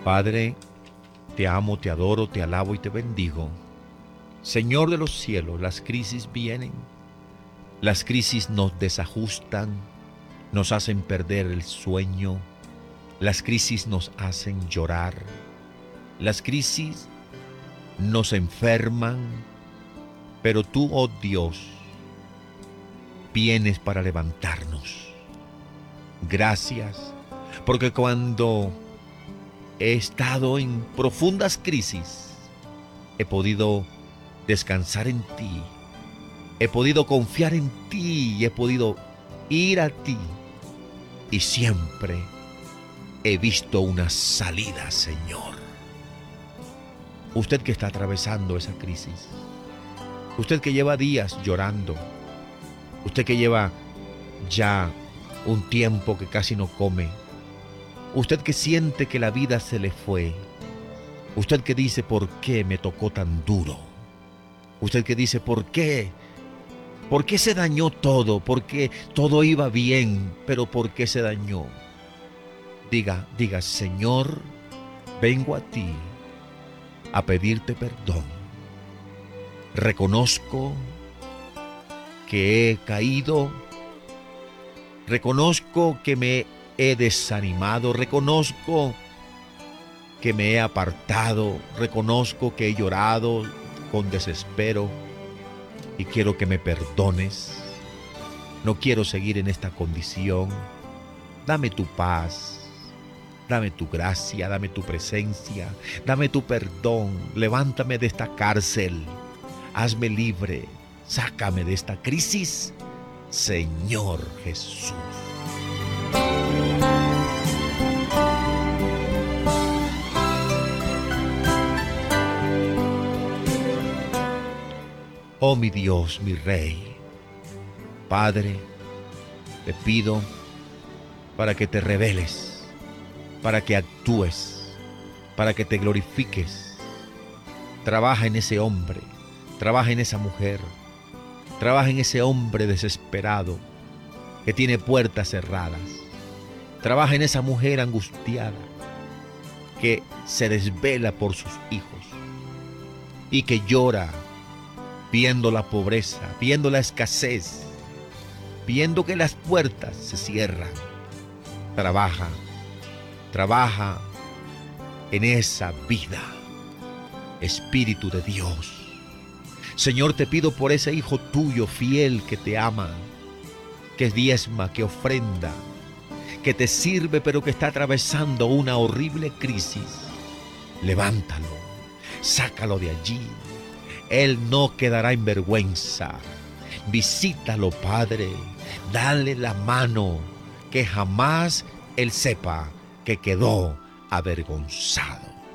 Padre, te amo, te adoro, te alabo y te bendigo. Señor de los cielos, las crisis vienen. Las crisis nos desajustan, nos hacen perder el sueño. Las crisis nos hacen llorar. Las crisis nos enferman. Pero tú, oh Dios, vienes para levantarnos. Gracias, porque cuando he estado en profundas crisis, he podido descansar en ti, he podido confiar en ti y he podido ir a ti. Y siempre he visto una salida, Señor. Usted que está atravesando esa crisis, usted que lleva días llorando, usted que lleva ya un tiempo que casi no come, usted que siente que la vida se le fue, usted que dice, ¿por qué me tocó tan duro? Usted que dice, ¿por qué? ¿Por qué se dañó todo? ¿Por qué todo iba bien, pero por qué se dañó? Diga, Señor, vengo a ti a pedirte perdón. Reconozco que he caído, reconozco que me he desanimado, reconozco que me he apartado, reconozco que he llorado con desespero y quiero que me perdones. No quiero seguir en esta condición. Dame tu paz, dame tu gracia, dame tu presencia, dame tu perdón. Levántame de esta cárcel, hazme libre, sácame de esta crisis, Señor Jesús. Oh mi Dios, mi Rey, Padre, te pido para que te reveles, para que actúes, para que te glorifiques. Trabaja en ese hombre, trabaja en esa mujer, trabaja en ese hombre desesperado que tiene puertas cerradas. Trabaja en esa mujer angustiada que se desvela por sus hijos y que llora viendo la pobreza, viendo la escasez, viendo que las puertas se cierran. Trabaja, trabaja en esa vida, Espíritu de Dios. Señor, te pido por ese hijo tuyo fiel que te ama, que diezma, que ofrenda, que te sirve, pero que está atravesando una horrible crisis. Levántalo, sácalo de allí. Él no quedará en vergüenza. Visítalo, Padre. Dale la mano, que jamás él sepa que quedó avergonzado.